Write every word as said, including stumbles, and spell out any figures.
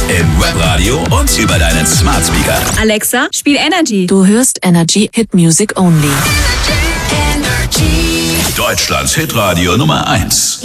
im Webradio und über deinen Smart Speaker. Alexa, spiel Energy. Du hörst Energy Hit Music Only. Deutschlands Hitradio Nummer eins.